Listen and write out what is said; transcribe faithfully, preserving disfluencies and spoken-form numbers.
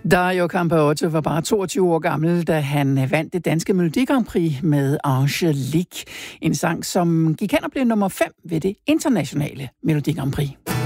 Dario Campeotto var bare toogtyve år gammel, da han vandt det danske Melodi Grand Prix med Angelique. En sang, som gik hen og blev nummer fem ved det internationale Melodi Grand Prix.